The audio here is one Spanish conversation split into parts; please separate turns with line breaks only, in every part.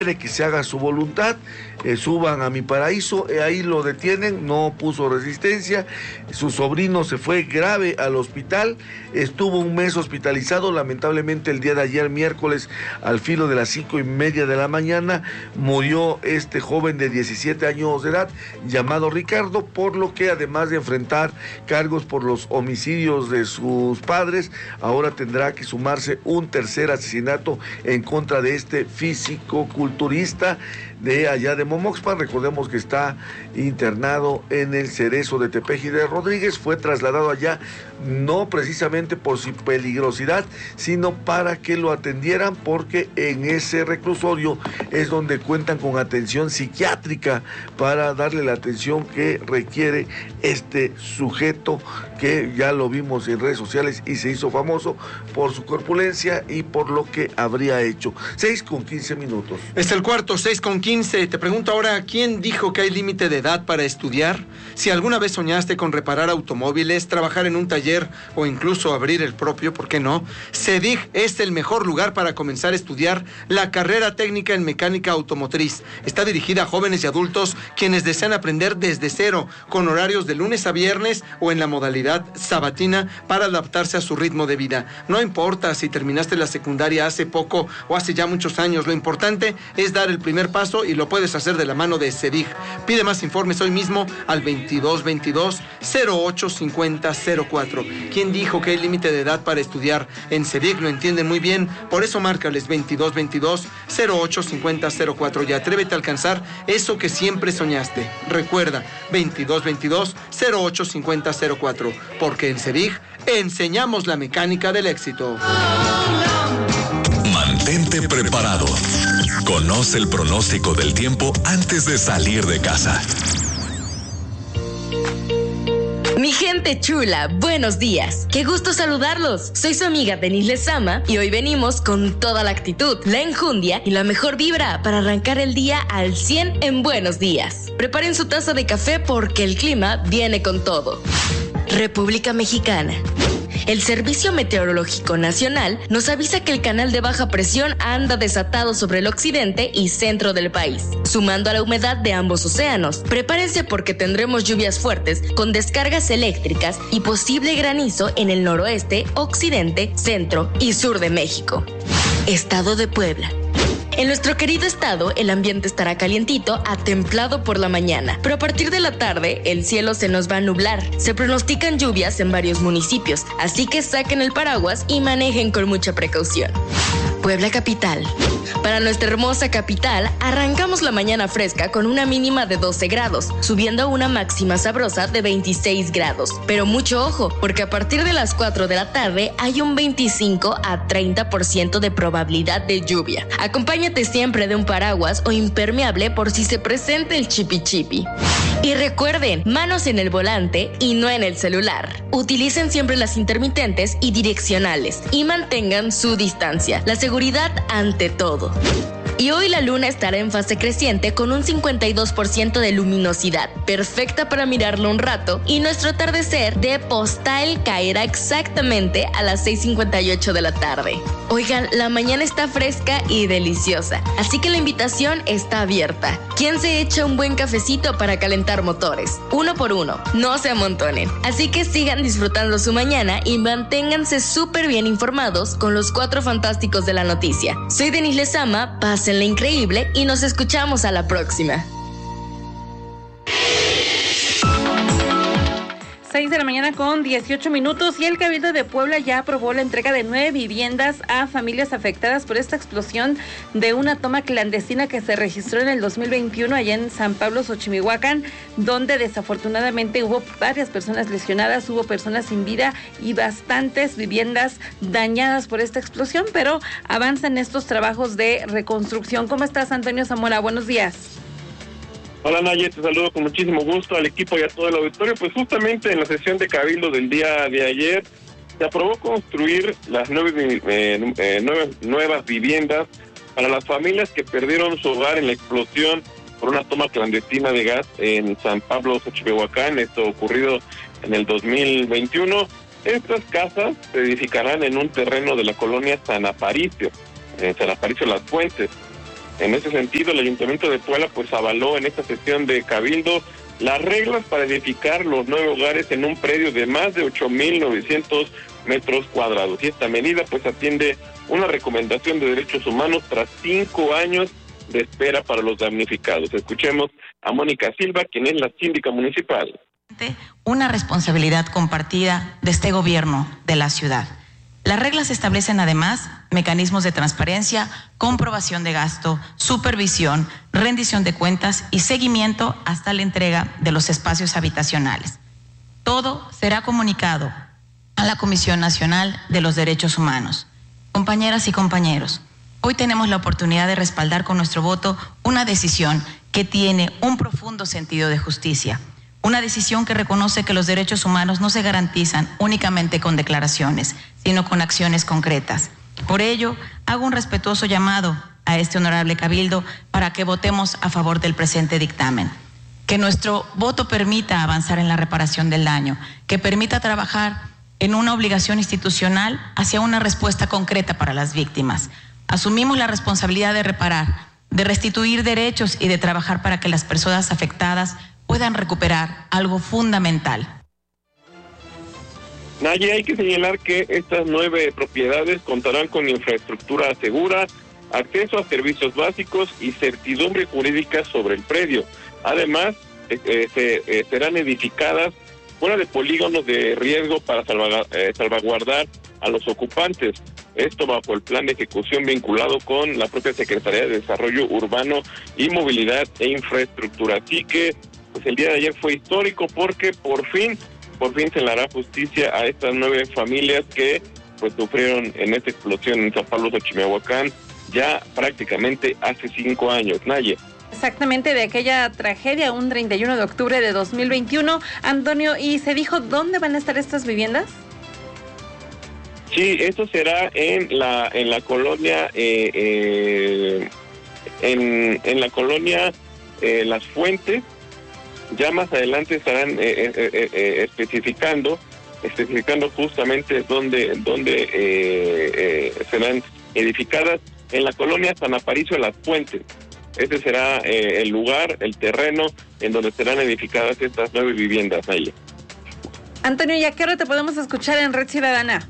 que se haga su voluntad, suban a Mi Paraíso, ahí lo detienen, no puso resistencia, su sobrino se fue grave al hospital, estuvo un mes hospitalizado, lamentablemente el día de ayer, miércoles, al filo de las 5:30 de la mañana, murió este joven de 17 años de edad, llamado Ricardo, por lo que además de enfrentar cargos por los homicidios de sus padres, ahora tendrá que sumarse un tercer asesinato en contra de este físico-culturista de allá de Momoxpan. Recordemos que está internado en el Cerezo de Tepeji de Rodríguez, fue trasladado allá no precisamente por su peligrosidad, sino para que lo atendieran, porque en ese reclusorio es donde cuentan con atención psiquiátrica para darle la atención que requiere este sujeto, que ya lo vimos en redes sociales y se hizo famoso por su corpulencia y por lo que habría hecho. 6:15.
Es el cuarto, 6:15. Te pregunto ahora, ¿quién dijo que hay límite de edad para estudiar? Si alguna vez soñaste con reparar automóviles, trabajar en un taller o incluso abrir el propio, ¿por qué no? CEDIG es el mejor lugar para comenzar a estudiar la carrera técnica en mecánica automotriz. Está dirigida a jóvenes y adultos quienes desean aprender desde cero, con horarios de lunes a viernes o en la modalidad sabatina para adaptarse a su ritmo de vida. No importa si terminaste la secundaria hace poco o hace ya muchos años, lo importante es dar el primer paso y lo puedes hacer de la mano de CEDIG. Pide más informes hoy mismo al 2222-085004. ¿Quién dijo que hay límite de edad para estudiar? En CEDIG lo entienden muy bien, por eso márcales 2222-085004 y atrévete a alcanzar eso que siempre soñaste. Recuerda, 2222-085004, porque en CEDIG enseñamos la mecánica del éxito.
Mantente preparado. Conoce el pronóstico del tiempo antes de salir de casa.
Mi gente chula, buenos días. Qué gusto saludarlos. Soy su amiga Denise Lezama y hoy venimos con toda la actitud, la enjundia y la mejor vibra para arrancar el día al 100 en Buenos Días. Preparen su taza de café porque el clima viene con todo. República Mexicana. El Servicio Meteorológico Nacional nos avisa que el canal de baja presión anda desatado sobre el occidente y centro del país, sumando a la humedad de ambos océanos. Prepárense porque tendremos lluvias fuertes con descargas eléctricas y posible granizo en el noroeste, occidente, centro y sur de México. Estado de Puebla. En nuestro querido estado, el ambiente estará calientito a templado por la mañana, pero a partir de la tarde, el cielo se nos va a nublar. Se pronostican lluvias en varios municipios, así que saquen el paraguas y manejen con mucha precaución. Puebla capital. Para nuestra hermosa capital, arrancamos la mañana fresca con una mínima de 12 grados, subiendo a una máxima sabrosa de 26 grados. Pero mucho ojo, porque a partir de las 4 de la tarde hay un 25 a 30% de probabilidad de lluvia. Acompáñate siempre de un paraguas o impermeable por si se presenta el chipi-chipi. Y recuerden, manos en el volante y no en el celular. Utilicen siempre las intermitentes y direccionales y mantengan su distancia. La seguridad ante todo. Y hoy la luna estará en fase creciente con un 52% de luminosidad, perfecta para mirarlo un rato, y nuestro atardecer de postal caerá exactamente a las 6:58 de la tarde. Oigan, la mañana está fresca y deliciosa, así que la invitación está abierta. ¿Quién se echa un buen cafecito para calentar motores? Uno por uno, no se amontonen. Así que sigan disfrutando su mañana y manténganse súper bien informados con los 4 fantásticos de la noticia. Soy Denise Lezama, pásenla increíble y nos escuchamos a la próxima.
6 de la mañana con 18 minutos y el Cabildo de Puebla ya aprobó la entrega de 9 viviendas a familias afectadas por esta explosión de una toma clandestina que se registró en el 2021 allá en San Pablo, Xochimihuacán, donde desafortunadamente hubo varias personas lesionadas, hubo personas sin vida y bastantes viviendas dañadas por esta explosión, pero avanzan estos trabajos de reconstrucción. ¿Cómo estás, Antonio Zamora? Buenos días.
Hola Naye, te saludo con muchísimo gusto al equipo y a todo el auditorio. Pues justamente en la sesión de Cabildo del día de ayer se aprobó construir las 9 nuevas viviendas para las familias que perdieron su hogar en la explosión por una toma clandestina de gas en San Pablo, Xochimehuacán, esto ocurrido en el 2021. Estas casas se edificarán en un terreno de la colonia San Aparicio Las Fuentes. En ese sentido, el Ayuntamiento de Puebla pues avaló en esta sesión de Cabildo las reglas para edificar los 9 hogares en un predio de más de 8,900 metros cuadrados. Y esta medida pues atiende una recomendación de derechos humanos tras 5 años de espera para los damnificados. Escuchemos a Mónica Silva, quien es la síndica municipal.
Una responsabilidad compartida de este gobierno de la ciudad. Las reglas establecen además mecanismos de transparencia, comprobación de gasto, supervisión, rendición de cuentas y seguimiento hasta la entrega de los espacios habitacionales. Todo será comunicado a la Comisión Nacional de los Derechos Humanos. Compañeras y compañeros, hoy tenemos la oportunidad de respaldar con nuestro voto una decisión que tiene un profundo sentido de justicia. Una decisión que reconoce que los derechos humanos no se garantizan únicamente con declaraciones, sino con acciones concretas. Por ello, hago un respetuoso llamado a este honorable Cabildo para que votemos a favor del presente dictamen. Que nuestro voto permita avanzar en la reparación del daño, que permita trabajar en una obligación institucional hacia una respuesta concreta para las víctimas. Asumimos la responsabilidad de reparar, de restituir derechos y de trabajar para que las personas afectadas puedan recuperar algo fundamental.
Naye, hay que señalar que estas 9 propiedades contarán con infraestructura segura, acceso a servicios básicos y certidumbre jurídica sobre el predio. Además, serán edificadas fuera de polígonos de riesgo para salvaguardar a los ocupantes. Esto bajo el plan de ejecución vinculado con la propia Secretaría de Desarrollo Urbano y Movilidad e Infraestructura. Así que pues el día de ayer fue histórico porque por fin se le hará justicia a estas 9 familias que pues sufrieron en esta explosión en San Pablo Xochimehuacán ya prácticamente hace 5 años. Naye.
Exactamente, de aquella tragedia, un 31 de octubre de 2021. Antonio, ¿y se dijo dónde van a estar estas viviendas?
Sí, esto será en la colonia en la colonia Las Fuentes. Ya más adelante estarán especificando justamente dónde serán edificadas en la colonia San Aparicio de Las Fuentes. Ese será el lugar, el terreno en donde serán edificadas estas 9 viviendas ahí.
Antonio, ¿y a qué hora te podemos escuchar en Red Ciudadana?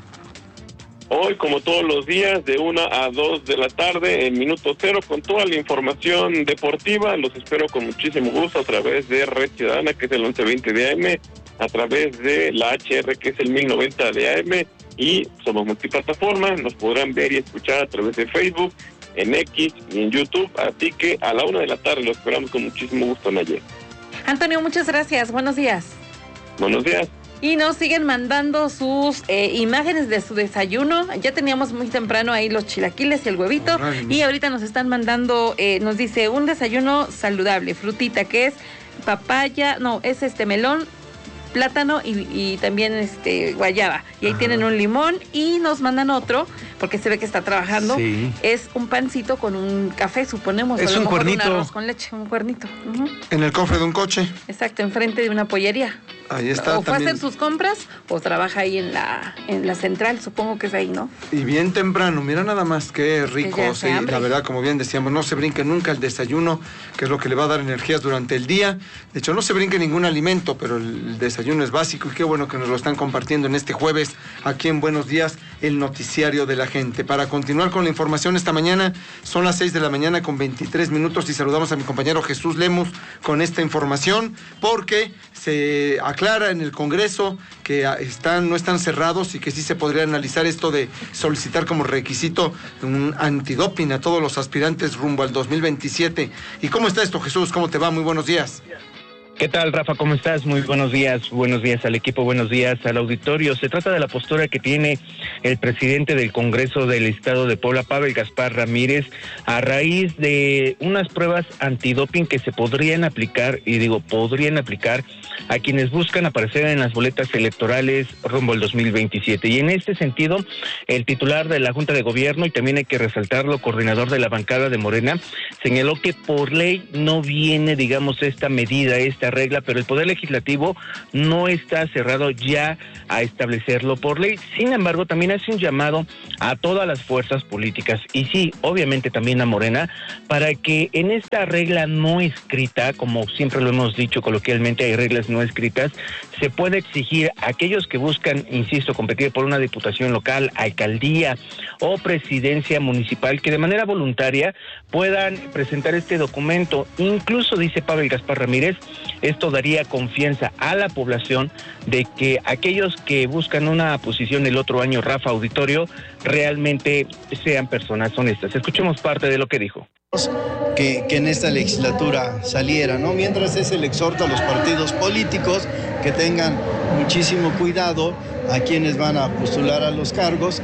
Hoy, como todos los días, de 1 a 2 de la tarde, en Minuto Cero, con toda la información deportiva. Los espero con muchísimo gusto a través de Red Ciudadana, que es el 1120 de AM, a través de la HR, que es el 1090 de AM, y somos multiplataforma. Nos podrán ver y escuchar a través de Facebook, en X y en YouTube. Así que a la 1 de la tarde lo esperamos con muchísimo gusto, Naye.
Antonio, muchas gracias. Buenos días.
Buenos días.
Y nos siguen mandando sus imágenes de su desayuno. Ya teníamos muy temprano ahí los chilaquiles y el huevito. Y ahorita nos están mandando, nos dice, un desayuno saludable, frutita, que es papaya, es melón, plátano y también guayaba. Y ahí tienen un limón y nos mandan otro, porque se ve que está trabajando. Sí. Es un pancito con un café, suponemos.
Es un cuernito.
Un arroz con leche, un cuernito.
En el cofre de un coche.
Exacto, enfrente de una pollería.
Ahí está.
O fue a hacer sus compras o trabaja ahí en la central, supongo que es ahí, ¿no?
Y bien temprano, mira nada más qué rico. Sí, la verdad, como bien decíamos, no se brinque nunca el desayuno, que es lo que le va a dar energías durante el día. De hecho, no se brinque ningún alimento, pero el desayuno es básico y qué bueno que nos lo están compartiendo en este jueves aquí en Buenos Días, el noticiario de la gente. Para continuar con la información esta mañana, son las 6 de la mañana con 23 minutos y saludamos a mi compañero Jesús Lemus con esta información, porque se aclara en el Congreso que no están cerrados y que sí se podría analizar esto de solicitar como requisito un antidoping a todos los aspirantes rumbo al 2027. ¿Y cómo está esto, Jesús? ¿Cómo te va? Muy buenos días.
¿Qué tal, Rafa? ¿Cómo estás? Muy buenos días al equipo, buenos días al auditorio. Se trata de la postura que tiene el presidente del Congreso del Estado de Puebla, Pavel Gaspar Ramírez, a raíz de unas pruebas antidoping que se podrían aplicar, y digo podrían aplicar, a quienes buscan aparecer en las boletas electorales rumbo al 2027. Y en este sentido, el titular de la Junta de Gobierno, y también hay que resaltarlo, coordinador de la bancada de Morena, señaló que por ley no viene, digamos, esta medida, esta regla, pero el Poder Legislativo no está cerrado ya a establecerlo por ley. Sin embargo, también hace un llamado a todas las fuerzas políticas y sí, obviamente también a Morena, para que en esta regla no escrita, como siempre lo hemos dicho coloquialmente, hay reglas no escritas, se puede exigir a aquellos que buscan, insisto, competir por una diputación local, alcaldía o presidencia municipal, que de manera voluntaria puedan presentar este documento. Incluso, dice Pavel Gaspar Ramírez, esto daría confianza a la población de que aquellos que buscan una posición el otro año, Rafa Auditorio, realmente sean personas honestas. Escuchemos parte de lo que dijo.
Que en esta legislatura saliera, ¿no? Mientras es el exhorto a los partidos políticos que tengan muchísimo cuidado a quienes van a postular a los cargos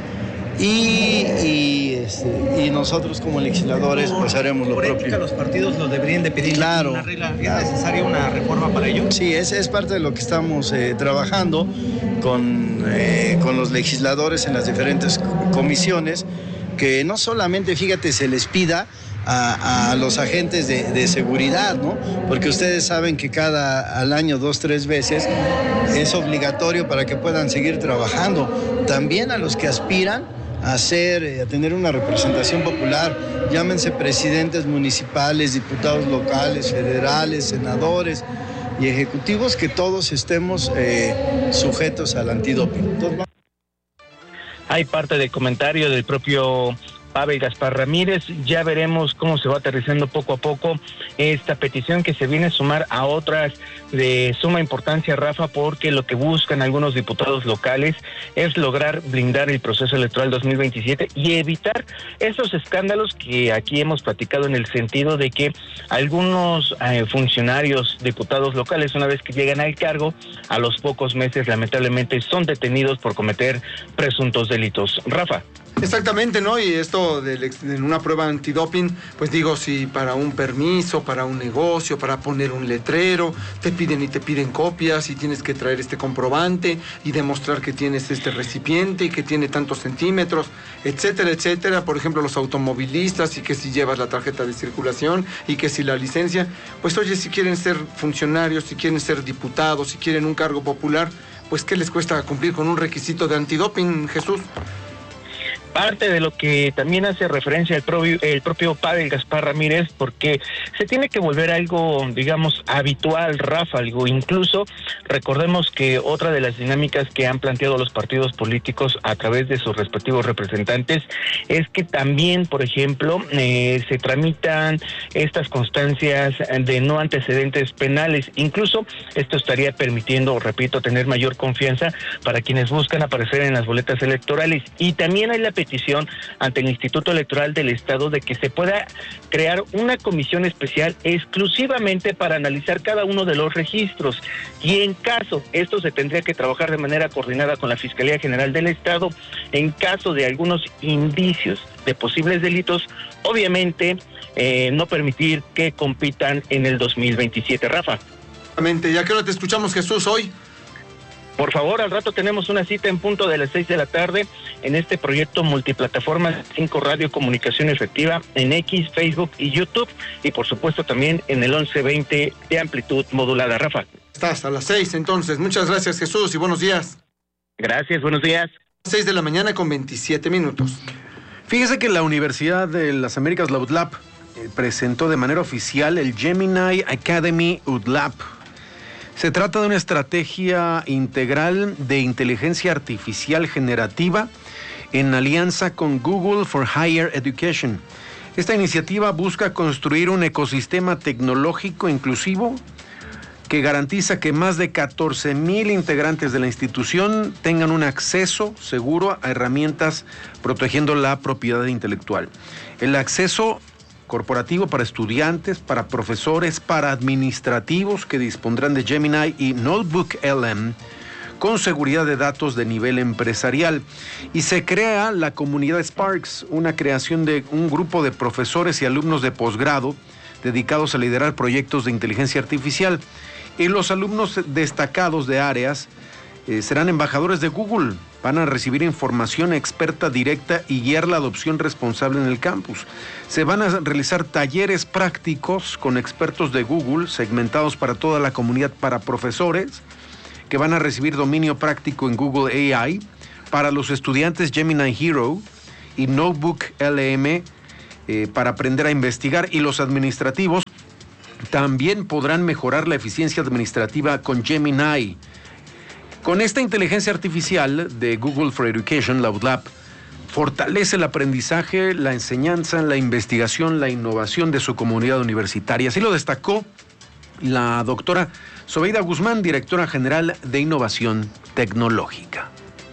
y nosotros como legisladores pues haremos lo propio.
¿Por ética los partidos lo deberían de pedir?
Claro.
¿Una regla? ¿Es necesaria una reforma para ello?
Sí, es parte de lo que estamos trabajando con los legisladores en las diferentes comisiones, que no solamente, fíjate, se les pida a los agentes de seguridad, ¿no? Porque ustedes saben que al año 2-3 veces es obligatorio para que puedan seguir trabajando. También a los que aspiran a tener una representación popular, llámense presidentes municipales, diputados locales, federales, senadores y ejecutivos, que todos estemos sujetos al antidoping.
Hay parte del comentario del propio Pavel Gaspar Ramírez. Ya veremos cómo se va aterrizando poco a poco esta petición, que se viene a sumar a otras de suma importancia, Rafa, porque lo que buscan algunos diputados locales es lograr blindar el proceso electoral 2027 y evitar esos escándalos que aquí hemos platicado, en el sentido de que algunos funcionarios, diputados locales, una vez que llegan al cargo, a los pocos meses lamentablemente son detenidos por cometer presuntos delitos. Rafa.
Exactamente, ¿no? Y esto en una prueba antidoping, pues digo, si para un permiso, para un negocio, para poner un letrero, te piden copias y tienes que traer este comprobante y demostrar que tienes este recipiente y que tiene tantos centímetros, etcétera, etcétera. Por ejemplo, los automovilistas, y que si llevas la tarjeta de circulación y que si la licencia, pues oye, si quieren ser funcionarios, si quieren ser diputados, si quieren un cargo popular, pues ¿qué les cuesta cumplir con un requisito de antidoping, Jesús?
Parte de lo que también hace referencia el propio Pavel Gaspar Ramírez, porque se tiene que volver algo, digamos, habitual, Rafa, algo incluso. Recordemos que otra de las dinámicas que han planteado los partidos políticos a través de sus respectivos representantes es que también, por ejemplo, se tramitan estas constancias de no antecedentes penales. Incluso esto estaría permitiendo, repito, tener mayor confianza para quienes buscan aparecer en las boletas electorales. Y también hay la petición ante el Instituto Electoral del Estado de que se pueda crear una comisión especial exclusivamente para analizar cada uno de los registros, y en caso, esto se tendría que trabajar de manera coordinada con la Fiscalía General del Estado, en caso de algunos indicios de posibles delitos, obviamente no permitir que compitan en el 2027. Rafa.
¿Ya que hora te escuchamos, Jesús, hoy?
Por favor, al rato tenemos una cita en punto de las 6 de la tarde en este proyecto multiplataforma 5 Radio Comunicación Efectiva en X, Facebook y YouTube, y por supuesto también en el 1120 de amplitud modulada. Rafa.
Estás a las 6 entonces. Muchas gracias, Jesús, y buenos días.
Gracias, buenos días.
6 de la mañana con 27 minutos.
Fíjese que la Universidad de las Américas, la UDLAP, presentó de manera oficial el Gemini Academy UDLAP. Se trata de una estrategia integral de inteligencia artificial generativa en alianza con Google for Higher Education. Esta iniciativa busca construir un ecosistema tecnológico inclusivo que garantiza que más de 14,000 integrantes de la institución tengan un acceso seguro a herramientas protegiendo la propiedad intelectual. El acceso corporativo para estudiantes, para profesores, para administrativos que dispondrán de Gemini y Notebook LM con seguridad de datos de nivel empresarial. Y se crea la comunidad Sparks, una creación de un grupo de profesores y alumnos de posgrado dedicados a liderar proyectos de inteligencia artificial. Y los alumnos destacados de áreas serán embajadores de Google van a recibir información experta directa y guiar la adopción responsable en el campus. Se van a realizar talleres prácticos con expertos de Google, segmentados para toda la comunidad, para profesores que van a recibir dominio práctico en Google AI, para los estudiantes Gemini Hero y Notebook LM para aprender a investigar, y los administrativos también podrán mejorar la eficiencia administrativa con Gemini. Con esta inteligencia artificial de Google for Education, la UDLAP fortalece el aprendizaje, la enseñanza, la investigación, la innovación de su comunidad universitaria. Así lo destacó la doctora Zobeida Guzmán, directora general de Innovación Tecnológica.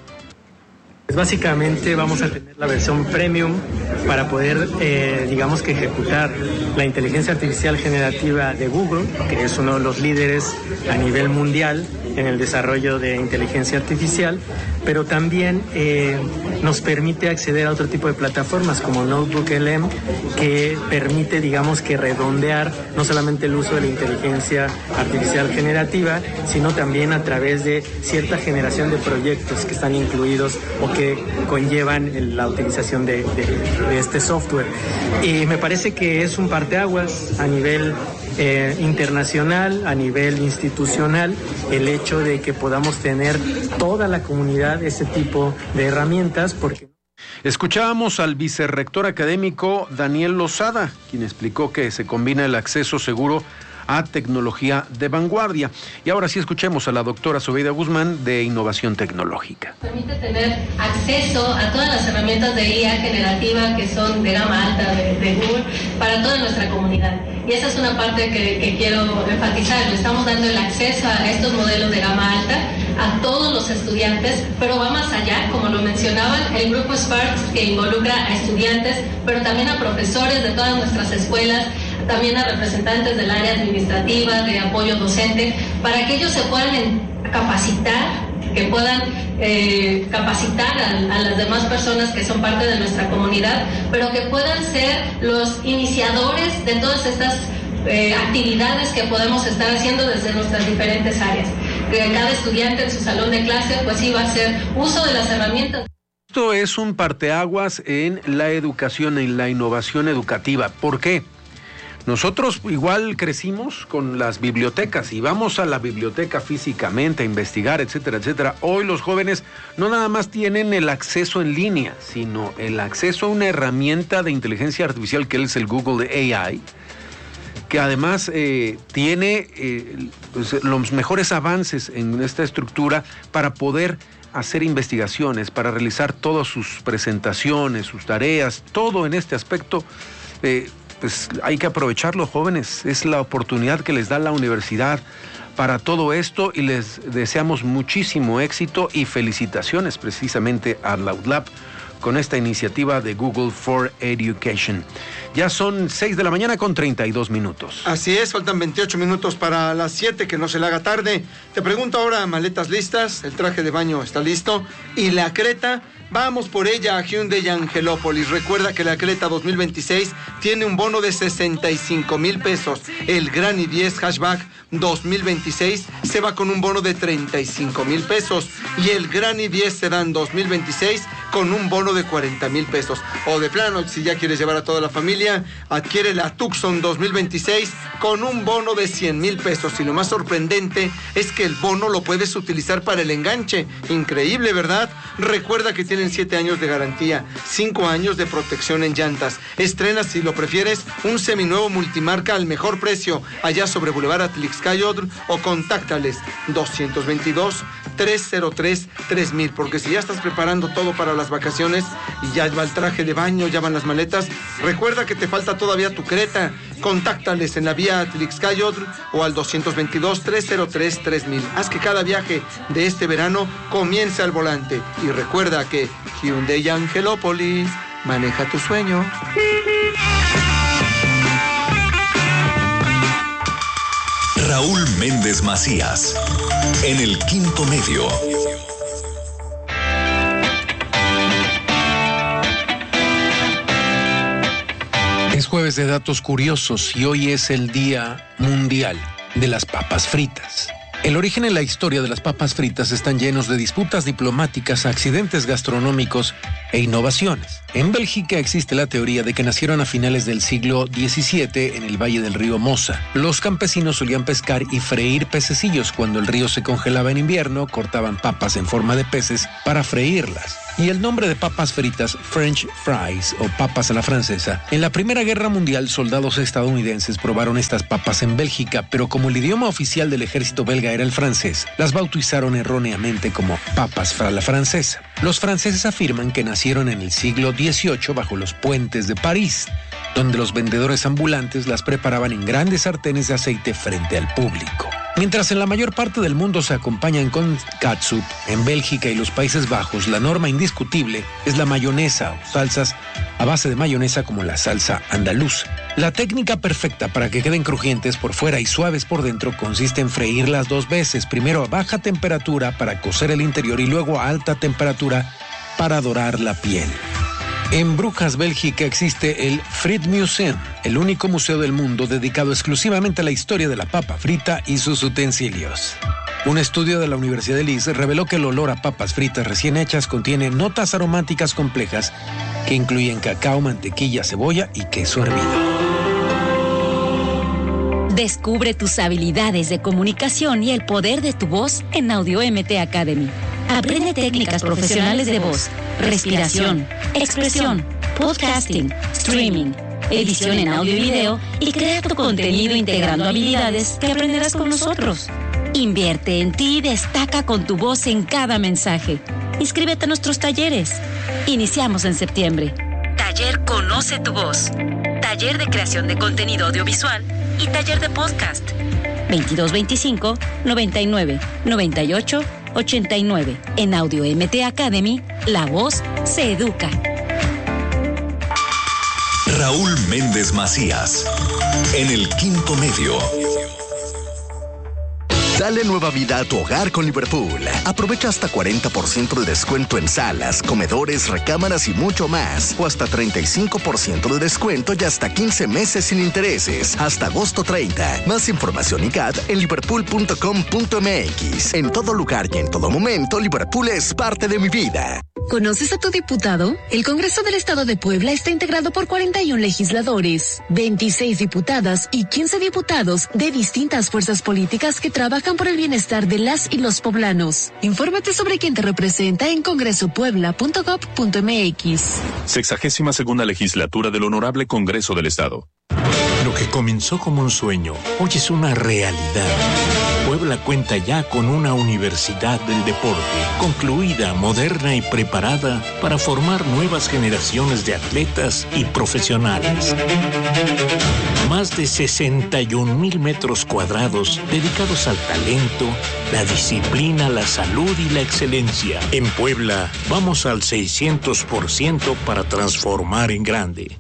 Básicamente vamos a tener la versión premium para poder, digamos que ejecutar la inteligencia artificial generativa de Google, que es uno de los líderes a nivel mundial en el desarrollo de inteligencia artificial, pero también nos permite acceder a otro tipo de plataformas como Notebook LM, que permite, digamos que redondear no solamente el uso de la inteligencia artificial generativa, sino también a través de cierta generación de proyectos que están incluidos o que conllevan la utilización de este software. Y me parece que es un parteaguas a nivel internacional, a nivel institucional, el hecho de que podamos tener toda la comunidad ese tipo de herramientas, porque...
Escuchábamos al vicerrector académico Daniel Lozada, quien explicó que se combina el acceso seguro a tecnología de vanguardia. Y ahora sí escuchemos a la doctora Zobeida Guzmán de Innovación Tecnológica.
Permite tener acceso a todas las herramientas de IA generativa que son de gama alta de Google para toda nuestra comunidad. Y esa es una parte que quiero enfatizar. Le estamos dando el acceso a estos modelos de gama alta a todos los estudiantes, pero va más allá, como lo mencionaban, el grupo Sparks, que involucra a estudiantes, pero también a profesores de todas nuestras escuelas, también a representantes del área administrativa, de apoyo docente, para que ellos se puedan capacitar, que puedan capacitar a las demás personas que son parte de nuestra comunidad, pero que puedan ser los iniciadores de todas estas actividades que podemos estar haciendo desde nuestras diferentes áreas. Que cada estudiante en su salón de clase pues sí va a hacer uso de las herramientas.
Esto es un parteaguas en la educación, en la innovación educativa. ¿Por qué? Nosotros igual crecimos con las bibliotecas y vamos a la biblioteca físicamente a investigar, etcétera, etcétera. Hoy los jóvenes no nada más tienen el acceso en línea, sino el acceso a una herramienta de inteligencia artificial que es el Google AI, que además tiene los mejores avances en esta estructura para poder hacer investigaciones, para realizar todas sus presentaciones, sus tareas, todo en este aspecto. Pues hay que aprovecharlo, jóvenes. Es la oportunidad que les da la universidad para todo esto y les deseamos muchísimo éxito y felicitaciones precisamente a la UDLAP con esta iniciativa de Google for Education. Ya son 6 de la mañana con 32 minutos.
Así es, faltan 28 minutos para las 7, que no se le haga tarde. Te pregunto ahora, maletas listas, el traje de baño está listo y la Creta, vamos por ella a Hyundai Angelópolis. Recuerda que la Creta 2026 tiene un bono de 65,000 pesos. El Gran i10 Hatchback 2026 se va con un bono de 35,000 pesos. Y el Gran i10 Sedan 2026 con un bono de 40,000 pesos. O de plano, si ya quieres llevar a toda la familia, adquiere la Tucson 2026 con un bono de 100,000 pesos. Y lo más sorprendente es que el bono lo puedes utilizar para el enganche. Increíble, ¿verdad? Recuerda que tienen 7 años de garantía, 5 años de protección en llantas. Estrena, si lo prefieres, un seminuevo multimarca al mejor precio, allá sobre Boulevard Atlixcayotl, o contáctales 222-303-3000, porque si ya estás preparando todo para las vacaciones y ya va el traje de baño, ya van las maletas, recuerda que te falta todavía tu Creta. Contáctales en la vía Atlixcayotl o al 222-303-3000. Haz que cada viaje de este verano comience al volante. Y recuerda que Hyundai Angelópolis, maneja tu sueño.
Raúl Méndez Macías, en el Quinto Medio.
Es jueves de datos curiosos y hoy es el Día Mundial de las Papas Fritas. El origen y la historia de las papas fritas están llenos de disputas diplomáticas, accidentes gastronómicos e innovaciones. En Bélgica existe la teoría de que nacieron a finales del siglo XVII en el valle del río Mosa. Los campesinos solían pescar y freír pececillos. Cuando el río se congelaba en invierno, cortaban papas en forma de peces para freírlas. Y el nombre de papas fritas, French fries o papas a la francesa. En la Primera Guerra Mundial, soldados estadounidenses probaron estas papas en Bélgica, pero como el idioma oficial del ejército belga era el francés, las bautizaron erróneamente como papas a la francesa. Los franceses afirman que nacieron en el siglo XVIII bajo los puentes de París, donde los vendedores ambulantes las preparaban en grandes sartenes de aceite frente al público. Mientras en la mayor parte del mundo se acompañan con catsup, en Bélgica y los Países Bajos la norma indiscutible es la mayonesa o salsas a base de mayonesa como la salsa andaluza. La técnica perfecta para que queden crujientes por fuera y suaves por dentro consiste en freírlas 2 veces, primero a baja temperatura para cocer el interior y luego a alta temperatura para dorar la piel. En Brujas, Bélgica, existe el Frietmuseum, el único museo del mundo dedicado exclusivamente a la historia de la papa frita y sus utensilios. Un estudio de la Universidad de Leeds reveló que el olor a papas fritas recién hechas contiene notas aromáticas complejas que incluyen cacao, mantequilla, cebolla y queso hervido.
Descubre tus habilidades de comunicación y el poder de tu voz en Audio MT Academy. Aprende técnicas profesionales de voz, respiración, expresión, podcasting, streaming, edición en audio y video y crea tu contenido integrando habilidades que aprenderás con nosotros. Invierte en ti y destaca con tu voz en cada mensaje. Inscríbete a nuestros talleres. Iniciamos en septiembre. Taller Conoce tu voz. Taller de creación de contenido audiovisual y taller de podcast. 2225 99 98 89. En Audio MT Academy, la voz se educa.
Raúl Méndez Macías, en el Quinto Medio.
Dale nueva vida a tu hogar con Liverpool. Aprovecha hasta 40% de descuento en salas, comedores, recámaras y mucho más. O hasta 35% de descuento y hasta 15 meses sin intereses. Hasta agosto 30. Más información y CAT en liverpool.com.mx. En todo lugar y en todo momento, Liverpool es parte de mi vida.
¿Conoces a tu diputado? El Congreso del Estado de Puebla está integrado por 41 legisladores, 26 diputadas y 15 diputados de distintas fuerzas políticas que trabajan por el bienestar de las y los poblanos. Infórmate sobre quién te representa en congresopuebla.gov.mx.
62ª legislatura del Honorable Congreso del Estado.
Lo que comenzó como un sueño, hoy es una realidad. Puebla cuenta ya con una universidad del deporte, concluida, moderna y preparada para formar nuevas generaciones de atletas y profesionales. Más de 61,000 metros cuadrados dedicados al talento, la disciplina, la salud y la excelencia. En Puebla, vamos al 600% para transformar en grande.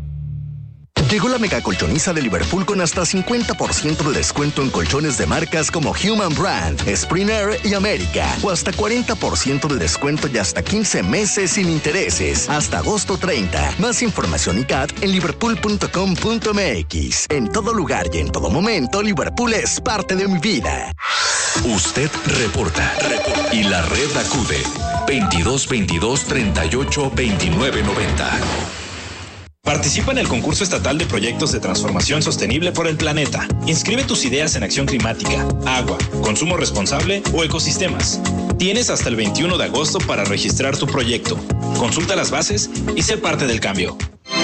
Llegó la mega colchoniza de Liverpool con hasta 50% de descuento en colchones de marcas como Human Brand, Springer y América. O hasta 40% de descuento y hasta 15 meses sin intereses. Hasta agosto 30. Más información y CAT en liverpool.com.mx. En todo lugar y en todo momento, Liverpool es parte de mi vida.
Usted reporta. Y la red acude. 2222 38 29 90.
Participa en el concurso estatal de proyectos de transformación sostenible por el planeta. Inscribe tus ideas en acción climática, agua, consumo responsable o ecosistemas. Tienes hasta el 21 de agosto para registrar tu proyecto. Consulta las bases y sé parte del cambio.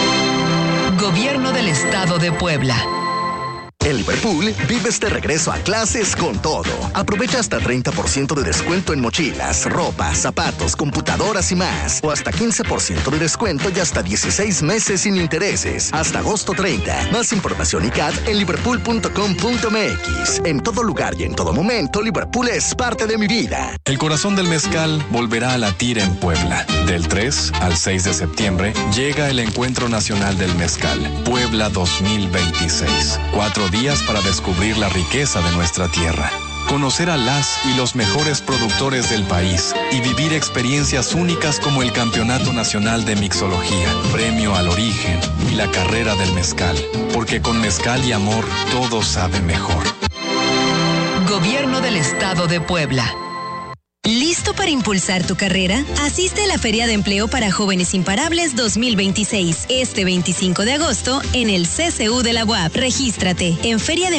Gobierno del Estado de Puebla.
En Liverpool, vives de regreso a clases con todo. Aprovecha hasta 30% de descuento en mochilas, ropa, zapatos, computadoras y más. O hasta 15% de descuento y hasta 16 meses sin intereses. Hasta agosto 30. Más información y CAT en liverpool.com.mx. En todo lugar y en todo momento, Liverpool es parte de mi vida.
El corazón del mezcal volverá a latir en Puebla. Del 3 al 6 de septiembre llega el Encuentro Nacional del Mezcal, Puebla 2026. 4 días para descubrir la riqueza de nuestra tierra, conocer a las y los mejores productores del país y vivir experiencias únicas como el Campeonato Nacional de Mixología, Premio al Origen y la Carrera del Mezcal, porque con mezcal y amor todo sabe mejor.
Gobierno del Estado de Puebla.
¿Listo para impulsar tu carrera? Asiste a la Feria de Empleo para Jóvenes Imparables 2026, este 25 de agosto en el CCU de la UAP. Regístrate en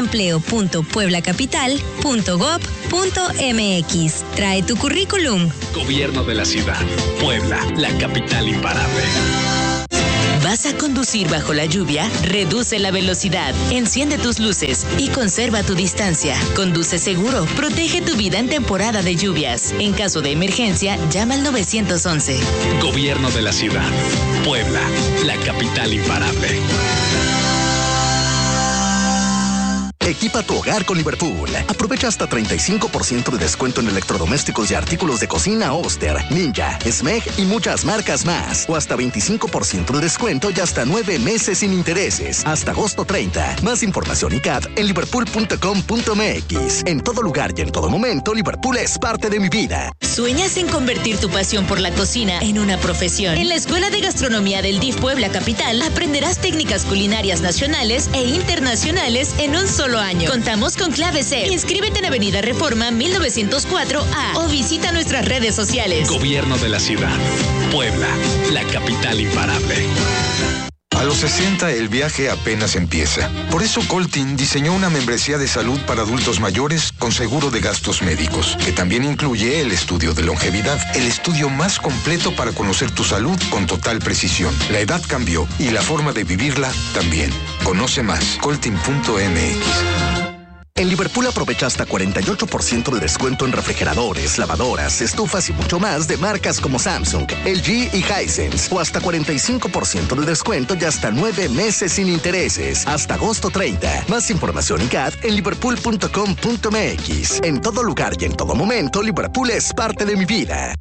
feriadeempleo.pueblacapital.gov.mx. Trae tu currículum.
Gobierno de la ciudad. Puebla, la capital imparable.
¿Vas a conducir bajo la lluvia? Reduce la velocidad, enciende tus luces y conserva tu distancia. Conduce seguro, protege tu vida en temporada de lluvias. En caso de emergencia, llama al 911.
Gobierno de la ciudad. Puebla, la capital imparable.
Equipa tu hogar con Liverpool. Aprovecha hasta 35% de descuento en electrodomésticos y artículos de cocina Oster, Ninja, Smeg y muchas marcas más. O hasta 25% de descuento y hasta 9 meses sin intereses. Hasta agosto 30. Más información y CAT en liverpool.com.mx. En todo lugar y en todo momento, Liverpool es parte de mi vida.
¿Sueñas en convertir tu pasión por la cocina en una profesión? En la Escuela de Gastronomía del DIF Puebla Capital aprenderás técnicas culinarias nacionales e internacionales en un solo año. Contamos con clave C. Inscríbete en Avenida Reforma 1904A o visita nuestras redes sociales.
Gobierno de la ciudad. Puebla, la capital imparable.
A los 60 el viaje apenas empieza. Por eso Coltin diseñó una membresía de salud para adultos mayores con seguro de gastos médicos, que también incluye el estudio de longevidad, el estudio más completo para conocer tu salud con total precisión. La edad cambió y la forma de vivirla también. Conoce más, coltin.mx.
En Liverpool aprovecha hasta 48% de descuento en refrigeradores, lavadoras, estufas y mucho más de marcas como Samsung, LG y Hisense. O hasta 45% de descuento y hasta 9 meses sin intereses. Hasta agosto 30. Más información y CAT en liverpool.com.mx. En todo lugar y en todo momento, Liverpool es parte de mi vida.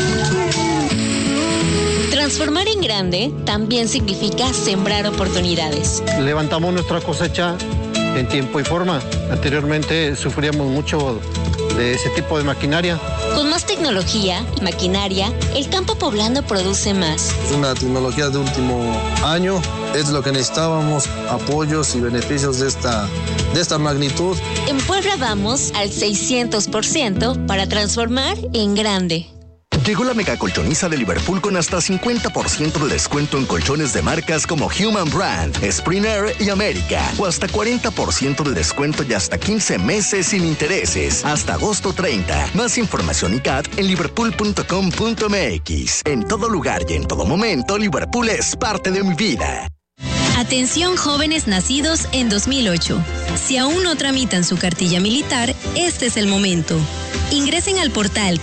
Transformar en grande también significa sembrar oportunidades.
Levantamos nuestra cosecha en tiempo y forma. Anteriormente sufríamos mucho de ese tipo de maquinaria.
Con más tecnología y maquinaria, el campo poblano produce más.
Es una tecnología de último año, es lo que necesitábamos, apoyos y beneficios de esta magnitud.
En Puebla vamos al 600% para transformar en grande.
Llegó la mega colchoniza de Liverpool con hasta 50% de descuento en colchones de marcas como Human Brand, Springer y América. O hasta 40% de descuento y hasta 15 meses sin intereses. Hasta agosto 30. Más información y CAT en liverpool.com.mx. En todo lugar y en todo momento, Liverpool es parte de mi vida.
Atención jóvenes nacidos en 2008. Si aún no tramitan su cartilla militar, este es el momento. Ingresen al portal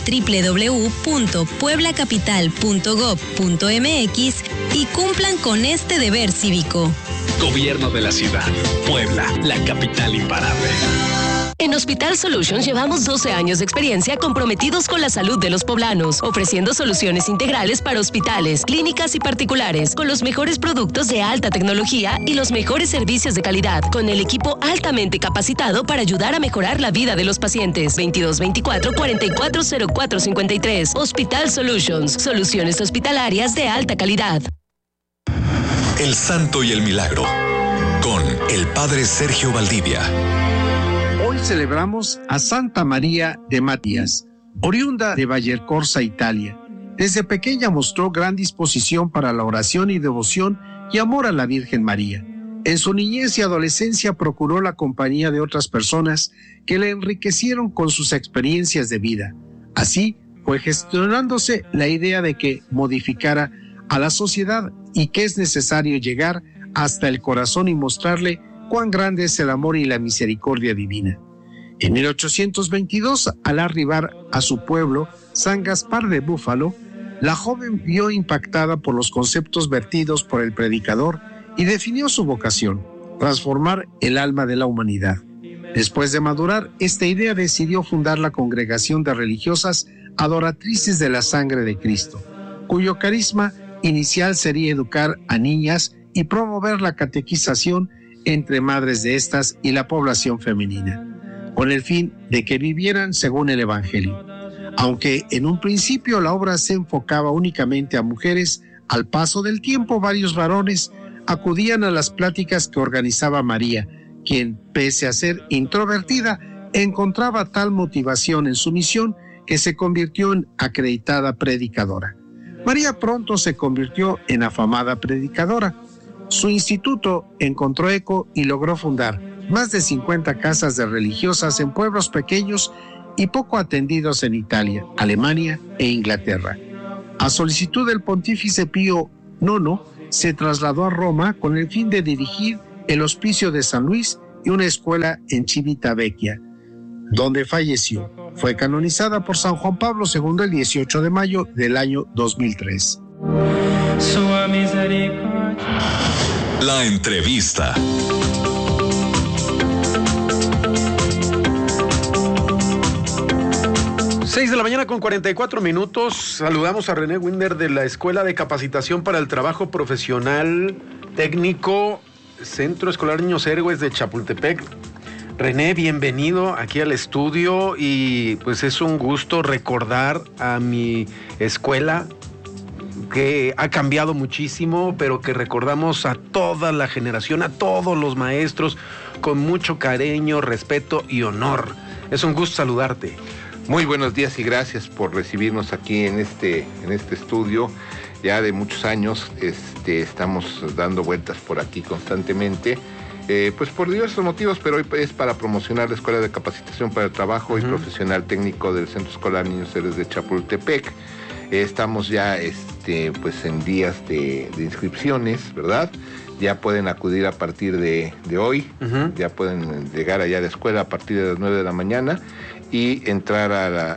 www.pueblacapital.gov.mx y cumplan con este deber cívico.
Gobierno de la ciudad. Puebla, la capital imparable.
En Hospital Solutions llevamos 12 años de experiencia comprometidos con la salud de los poblanos, ofreciendo soluciones integrales para hospitales, clínicas y particulares, con los mejores productos de alta tecnología y los mejores servicios de calidad, con el equipo altamente capacitado para ayudar a mejorar la vida de los pacientes. 2224-440453. Hospital Solutions, soluciones hospitalarias de alta calidad.
El Santo y el Milagro, con el Padre Sergio Valdivia.
Hoy celebramos a Santa María de Matías, oriunda de Vallecorsa, Italia. Desde pequeña mostró gran disposición para la oración y devoción y amor a la Virgen María. En su niñez y adolescencia procuró la compañía de otras personas que le enriquecieron con sus experiencias de vida. Así fue gestionándose la idea de que modificara a la sociedad y que es necesario llegar hasta el corazón y mostrarle cuán grande es el amor y la misericordia divina. En 1822, al arribar a su pueblo, San Gaspar de Búfalo, la joven vio impactada por los conceptos vertidos por el predicador y definió su vocación: transformar el alma de la humanidad. Después de madurar esta idea, decidió fundar la Congregación de Religiosas Adoratrices de la Sangre de Cristo, cuyo carisma inicial sería educar a niñas y promover la catequización entre madres de estas y la población femenina, con el fin de que vivieran según el Evangelio. Aunque en un principio la obra se enfocaba únicamente a mujeres, al paso del tiempo varios varones acudían a las pláticas que organizaba María, quien, pese a ser introvertida, encontraba tal motivación en su misión que se convirtió en acreditada predicadora. María pronto se convirtió en afamada predicadora. Su instituto encontró eco y logró fundar más de 50 casas de religiosas en pueblos pequeños y poco atendidos en Italia, Alemania e Inglaterra. A solicitud del pontífice Pío IX, se trasladó a Roma con el fin de dirigir el Hospicio de San Luis y una escuela en Civitavecchia, donde falleció. Fue canonizada por San Juan Pablo II el 18 de mayo del año 2003.
La entrevista.
Seis de la mañana con 44 minutos. Saludamos a René Winder de la Escuela de Capacitación para el Trabajo Profesional Técnico Centro Escolar Niños Héroes de Chapultepec. René, bienvenido aquí al estudio y pues es un gusto recordar a mi escuela que ha cambiado muchísimo, pero que recordamos a toda la generación, a todos los maestros con mucho cariño, respeto y honor. Es un gusto saludarte.
Muy buenos días y gracias por recibirnos aquí en este estudio. Ya de muchos años estamos dando vueltas por aquí constantemente, pues por diversos motivos, pero hoy es para promocionar la Escuela de Capacitación para el Trabajo y Profesional Técnico del Centro Escolar Niños Héroes de Chapultepec. Estamos ya pues en días de inscripciones, ¿verdad? Ya pueden acudir a partir de hoy, ya pueden llegar allá a la escuela a partir de las 9 de la mañana y entrar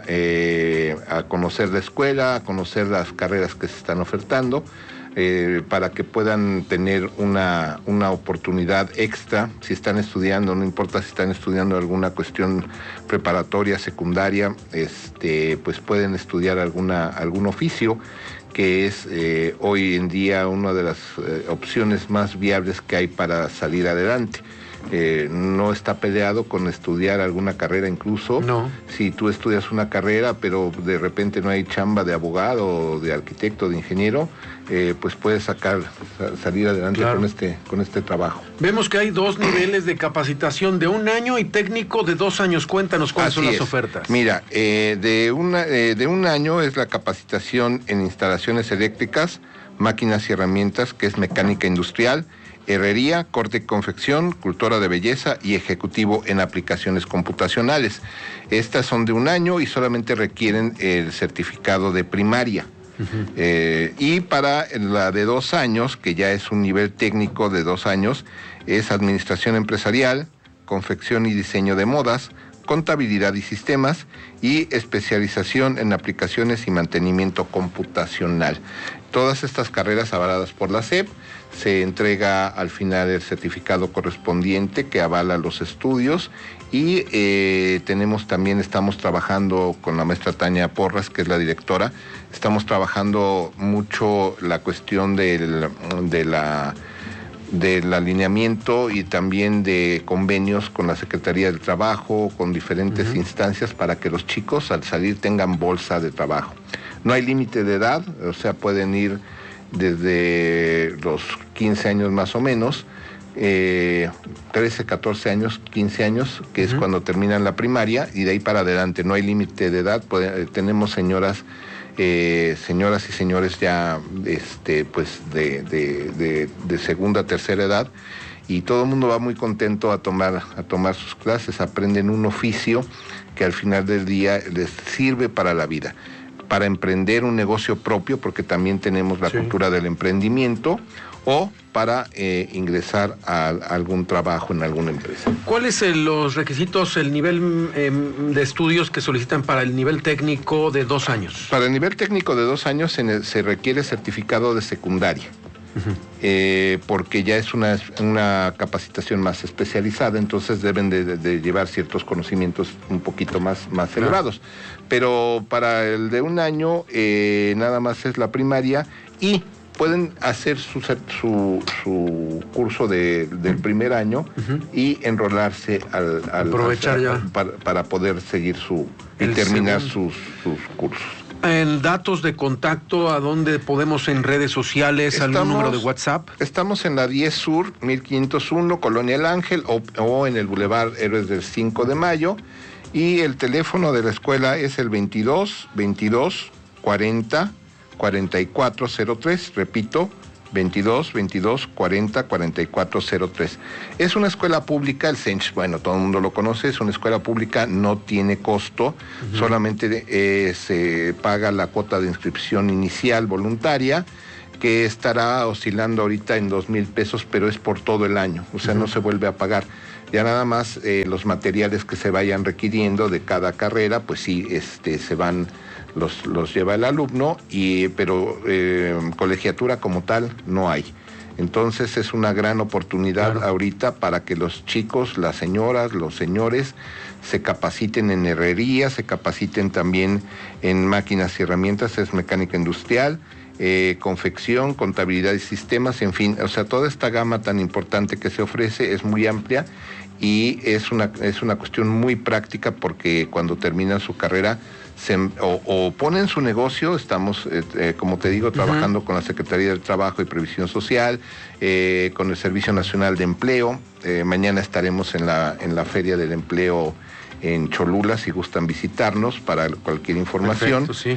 a conocer la escuela, a conocer las carreras que se están ofertando, para que puedan tener una oportunidad extra si están estudiando, no importa si están estudiando alguna cuestión preparatoria, secundaria, pues pueden estudiar algún oficio, que es hoy en día una de las opciones más viables que hay para salir adelante. No está peleado con estudiar alguna carrera incluso. No. Si tú estudias una carrera, pero de repente no hay chamba de abogado, de arquitecto, de ingeniero, pues puedes salir adelante, claro, con este trabajo.
Vemos que hay dos niveles de capacitación, de 1 año y técnico de 2 años. Cuéntanos cuáles son las ofertas.
Mira, de un año es la capacitación en instalaciones eléctricas, máquinas y herramientas, que es mecánica industrial, herrería, corte y confección, cultura de belleza y ejecutivo en aplicaciones computacionales. Estas son de 1 año y solamente requieren el certificado de primaria. Y para la de 2 años, que ya es un nivel técnico de 2 años, es administración empresarial, confección y diseño de modas, contabilidad y sistemas y especialización en aplicaciones y mantenimiento computacional. Todas estas carreras avaladas por la SEP. Se entrega al final el certificado correspondiente que avala los estudios y estamos trabajando con la maestra Tania Porras, que es la directora. Estamos trabajando mucho la cuestión del alineamiento y también de convenios con la Secretaría del Trabajo, con diferentes instancias, para que los chicos al salir tengan bolsa de trabajo. No hay límite de edad, o sea, pueden ir desde los 15 años más o menos, 13, 14 años, 15 años, que es cuando terminan la primaria, y de ahí para adelante no hay límite de edad. Tenemos señoras y señores ya pues de segunda, tercera edad, y todo el mundo va muy contento a tomar sus clases. Aprenden un oficio que al final del día les sirve para la vida, para emprender un negocio propio, porque también tenemos la cultura del emprendimiento, o para ingresar a algún trabajo en alguna empresa.
¿Cuáles son los requisitos, el nivel de estudios que solicitan para el nivel técnico de 2 años?
Para el nivel técnico de 2 años se requiere certificado de secundaria, porque ya es una capacitación más especializada, entonces deben de llevar ciertos conocimientos un poquito más elevados. Pero para el de 1 año nada más es la primaria, y pueden hacer su curso del primer año y enrolarse
aprovechar ya
para poder seguir y terminar sus cursos.
En datos de contacto, ¿a dónde podemos en redes sociales? ¿Algún número de WhatsApp?
Estamos en la 10 Sur, 1501, Colonia El Ángel, o en el Boulevard Héroes del 5 de Mayo. Y el teléfono de la escuela es el 22 22 40 4403. Repito, 22 22 40 4403. Es una escuela pública, el CENCH, bueno, todo el mundo lo conoce, es una escuela pública, no tiene costo, solamente se paga la cuota de inscripción inicial voluntaria, que estará oscilando ahorita en 2,000 pesos, pero es por todo el año, o sea, no se vuelve a pagar. Ya nada más los materiales que se vayan requiriendo de cada carrera, pues sí, se van, los lleva el alumno, pero colegiatura como tal no hay. Entonces es una gran oportunidad ahorita para que los chicos, las señoras, los señores se capaciten en herrería, se capaciten también en máquinas y herramientas, es mecánica industrial, confección, contabilidad y sistemas, en fin, o sea, toda esta gama tan importante que se ofrece es muy amplia y es una cuestión muy práctica, porque cuando terminan su carrera o ponen su negocio. Estamos, como te digo, trabajando con la Secretaría del Trabajo y Previsión Social, con el Servicio Nacional de Empleo. Mañana estaremos en la Feria del Empleo en Cholula, si gustan visitarnos para cualquier información. Perfecto,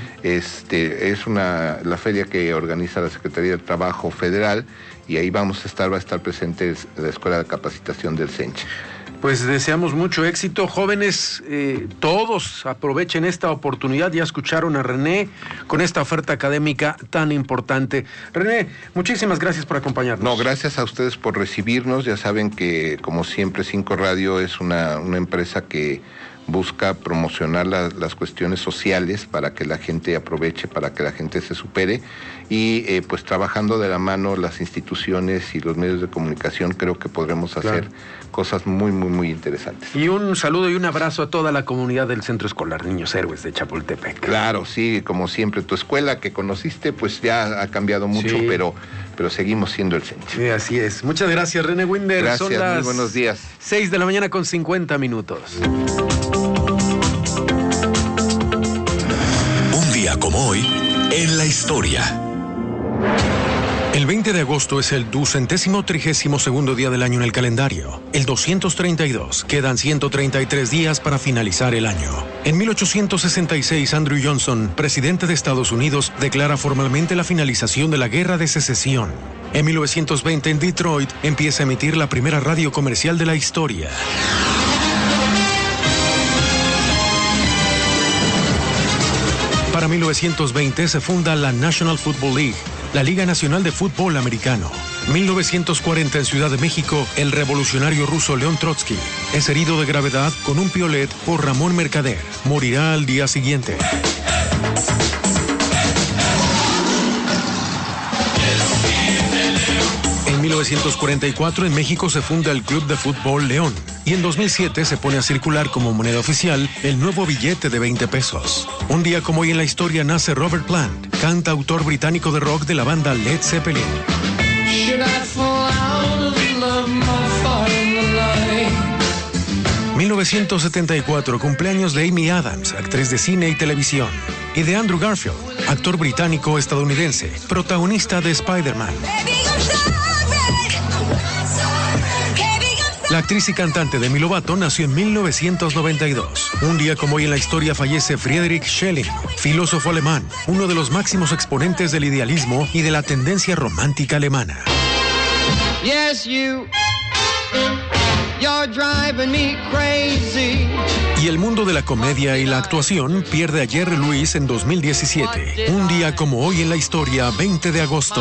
sí. La feria que organiza la Secretaría del Trabajo Federal, y ahí va a estar presente la Escuela de Capacitación del CENCH.
Pues deseamos mucho éxito, jóvenes, todos aprovechen esta oportunidad. Ya escucharon a René con esta oferta académica tan importante. René, muchísimas gracias por acompañarnos.
No, gracias a ustedes por recibirnos. Ya saben que, como siempre, 5 Radio es una empresa que busca promocionar las cuestiones sociales para que la gente aproveche, para que la gente se supere, y pues trabajando de la mano las instituciones y los medios de comunicación, creo que podremos hacer cosas muy, muy, muy interesantes.
Y un saludo y un abrazo a toda la comunidad del Centro Escolar Niños Héroes de Chapultepec.
Claro, sí, como siempre, tu escuela que conociste pues ya ha cambiado mucho, sí, pero seguimos siendo el centro.
Sí, así es. Muchas gracias, René Winder.
Gracias,
son las
muy buenos días.
6 de la mañana con 50 minutos.
Un día como hoy, en la historia.
El 20 de agosto es el 232º día del año en el calendario. El 232. Quedan 133 días para finalizar el año. En 1866, Andrew Johnson, presidente de Estados Unidos, declara formalmente la finalización de la Guerra de Secesión. En 1920, en Detroit, empieza a emitir la primera radio comercial de la historia. Para 1920 se funda la National Football League, la Liga Nacional de Fútbol Americano. 1940 en Ciudad de México, el revolucionario ruso León Trotsky es herido de gravedad con un piolet por Ramón Mercader. Morirá al día siguiente. En 1944 en México se funda el Club de Fútbol León. Y en 2007 se pone a circular como moneda oficial el nuevo billete de 20 pesos. Un día como hoy en la historia nace Robert Plant, cantautor británico de rock de la banda Led Zeppelin. 1974, cumpleaños de Amy Adams, actriz de cine y televisión, y de Andrew Garfield, actor británico-estadounidense, protagonista de Spider-Man. La actriz y cantante Demi Lovato nació en 1992. Un día como hoy en la historia fallece Friedrich Schelling, filósofo alemán, uno de los máximos exponentes del idealismo y de la tendencia romántica alemana.
Yes, you're driving me crazy.
Y el mundo de la comedia y la actuación pierde a Jerry Lewis en 2017. Un día como hoy en la historia, 20 de agosto.